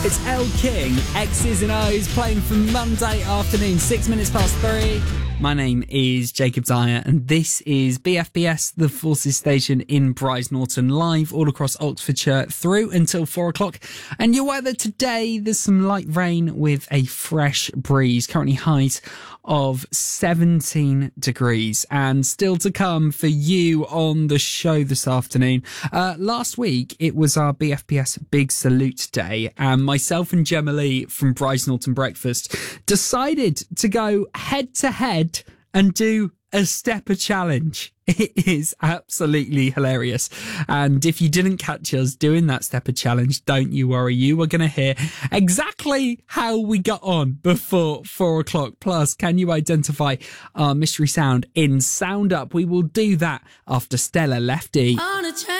It's Elle King, X's and O's, playing for Monday afternoon, 6 minutes past 3. My name is Jacob Dyer, and this is BFBS, the Forces Station in Brize Norton, live all across Oxfordshire through until 4 o'clock. And your weather today, there's some light rain with a fresh breeze, currently highs of 17 degrees, and still to come for you on the show this afternoon. Last week, it was our BFBS Big Salute Day, and myself and Gemma Lee from Brize Norton Breakfast decided to go head to head and do a stepper challenge. It is absolutely hilarious. And if you didn't catch us doing that stepper challenge, don't you worry. You are going to hear exactly how we got on before 4 o'clock. Plus, can you identify our mystery sound in Sound Up? We will do that after Stella Lefty.